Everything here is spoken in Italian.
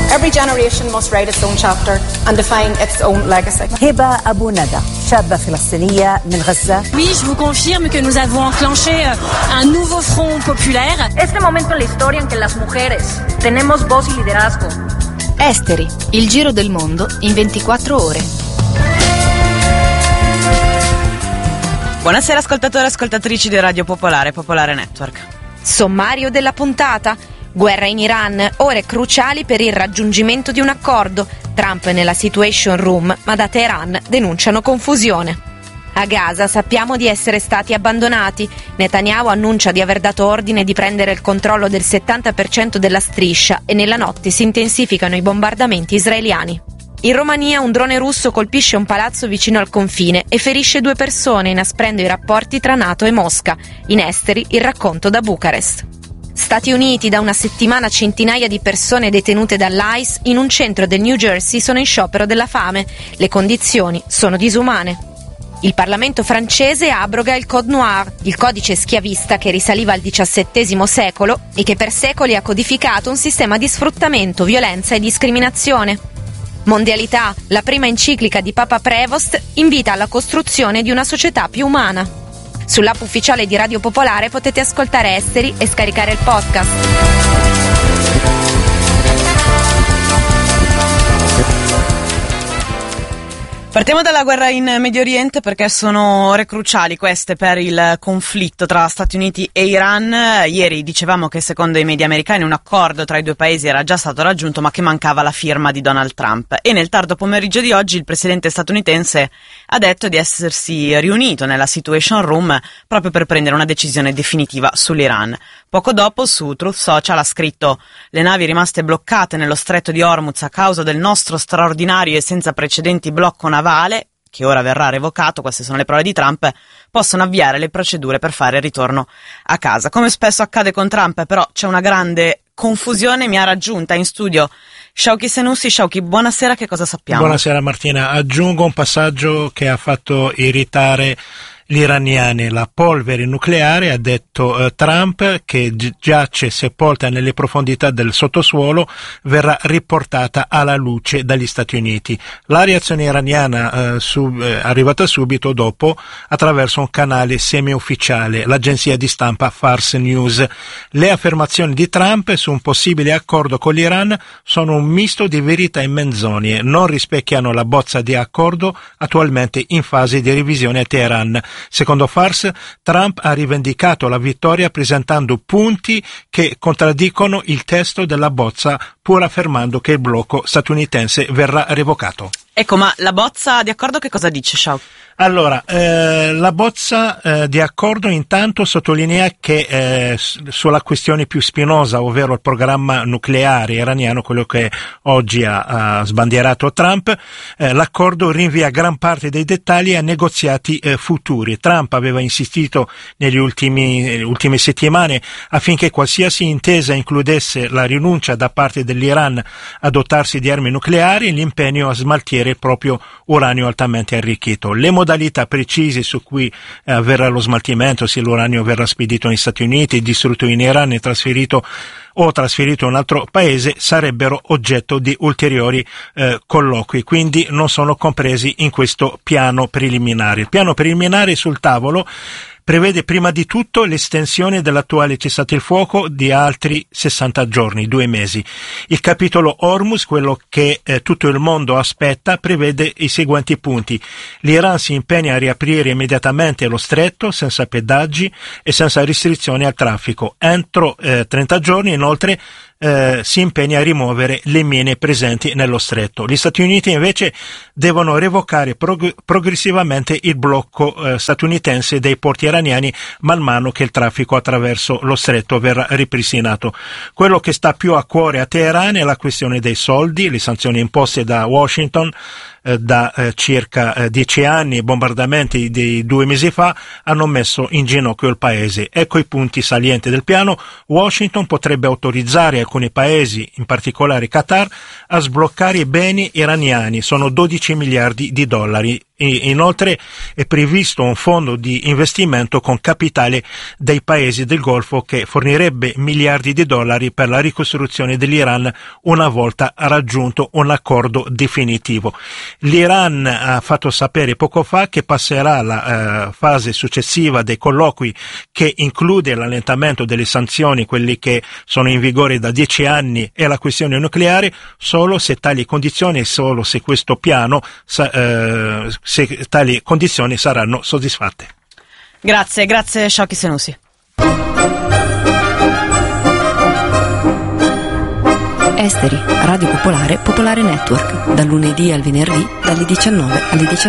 Every generation must write its own chapter and define its own legacy. هبة أبو ندى شابة فلسطينية من غزة. Oui, je vous confirme que nous avons enclenché un nouveau front populaire. Este momento en la historia en que las mujeres tenemos voz y liderazgo. Esteri, il giro del mondo in 24 ore. Buonasera ascoltatori e ascoltatrici di Radio Popolare, Popolare Network. Sommario della puntata. Guerra in Iran, ore cruciali per il raggiungimento di un accordo. Trump nella Situation Room, ma da Teheran denunciano confusione. A Gaza sappiamo di essere stati abbandonati. Netanyahu annuncia di aver dato ordine di prendere il controllo del 70% della striscia e nella notte si intensificano i bombardamenti israeliani. In Romania un drone russo colpisce un palazzo vicino al confine e ferisce 2 persone, inasprendo i rapporti tra NATO e Mosca. In Esteri il racconto da Bucarest. Stati Uniti, da una settimana centinaia di persone detenute dall'ICE in un centro del New Jersey sono in sciopero della fame. Le condizioni sono disumane. Il Parlamento francese abroga il Code Noir, il codice schiavista che risaliva al XVII secolo e che per secoli ha codificato un sistema di sfruttamento, violenza e discriminazione. Mondialità, la prima enciclica di Papa Prevost invita alla costruzione di una società più umana. Sull'app ufficiale di Radio Popolare potete ascoltare Esteri e scaricare il podcast. Partiamo dalla guerra in Medio Oriente perché sono ore cruciali queste per il conflitto tra Stati Uniti e Iran. Ieri dicevamo che secondo i media americani un accordo tra i due paesi era già stato raggiunto ma che mancava la firma di Donald Trump. E nel tardo pomeriggio di oggi il presidente statunitense ha detto di essersi riunito nella Situation Room proprio per prendere una decisione definitiva sull'Iran. Poco dopo su Truth Social ha scritto: le navi rimaste bloccate nello stretto di Hormuz a causa del nostro straordinario e senza precedenti blocco navale, che ora verrà revocato, queste sono le parole di Trump, possono avviare le procedure per fare il ritorno a casa. Come spesso accade con Trump, però, c'è una grande confusione. Mi ha raggiunta in studio Shauki Senussi. Shauki, buonasera, che cosa sappiamo? Buonasera Martina, aggiungo un passaggio che ha fatto irritare gli iraniani. La polvere nucleare, ha detto Trump, che giace sepolta nelle profondità del sottosuolo, verrà riportata alla luce dagli Stati Uniti. La reazione iraniana arrivata subito dopo attraverso un canale semi-ufficiale, l'agenzia di stampa Fars News. Le affermazioni di Trump su un possibile accordo con l'Iran sono un misto di verità e menzogne, non rispecchiano la bozza di accordo attualmente in fase di revisione a Teheran. Secondo Fars, Trump ha rivendicato la vittoria presentando punti che contraddicono il testo della bozza, pur affermando che il blocco statunitense verrà revocato. Ecco, ma la bozza di accordo che cosa dice, Shauki? Allora, la bozza di accordo intanto sottolinea che sulla questione più spinosa, ovvero il programma nucleare iraniano, quello che oggi ha sbandierato Trump, l'accordo rinvia gran parte dei dettagli a negoziati futuri. Trump aveva insistito nelle ultime settimane affinché qualsiasi intesa includesse la rinuncia da parte dell'Iran a dotarsi di armi nucleari e l'impegno a smaltire il proprio uranio altamente arricchito. Le modalità precise su cui avverrà lo smaltimento, se l'uranio verrà spedito negli Stati Uniti, distrutto in Iran e trasferito in un altro paese, sarebbero oggetto di ulteriori colloqui, quindi non sono compresi in questo piano preliminare. Il piano preliminare sul tavolo prevede prima di tutto l'estensione dell'attuale cessate il fuoco di altri 60 giorni, 2 mesi. Il capitolo Hormuz, quello che tutto il mondo aspetta, prevede i seguenti punti. L'Iran si impegna a riaprire immediatamente lo stretto, senza pedaggi e senza restrizioni al traffico. Entro 30 giorni, inoltre, si impegna a rimuovere le mine presenti nello stretto. Gli Stati Uniti invece devono revocare progressivamente il blocco statunitense dei porti iraniani man mano che il traffico attraverso lo stretto verrà ripristinato. Quello che sta più a cuore a Teheran è la questione dei soldi. Le sanzioni imposte da Washington da circa 10 anni, i bombardamenti di 2 mesi fa hanno messo in ginocchio il paese. Ecco i punti salienti del piano. Washington potrebbe autorizzare alcuni paesi, in particolare Qatar, a sbloccare i beni iraniani. Sono 12 miliardi di dollari Inoltre è previsto un fondo di investimento con capitale dei paesi del Golfo che fornirebbe miliardi di dollari per la ricostruzione dell'Iran una volta raggiunto un accordo definitivo. L'Iran ha fatto sapere poco fa che passerà alla fase successiva dei colloqui, che include l'allentamento delle sanzioni, quelli che sono in vigore da 10 anni, e la questione nucleare, solo se tali condizioni, solo se questo piano, se tali condizioni saranno soddisfatte. Grazie Shoki Senussi. Esteri, Radio Popolare, Popolare Network, dal lunedì al venerdì, dalle 19 alle 19.